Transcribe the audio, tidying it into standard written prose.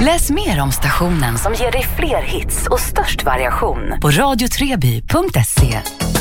Läs mer om stationen som ger dig fler hits och störst variation på radiotreby.se.